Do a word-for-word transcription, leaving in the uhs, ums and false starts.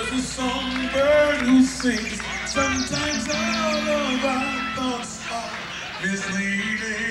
There's a songbird who sings. Sometimes all of our thoughts are misleading.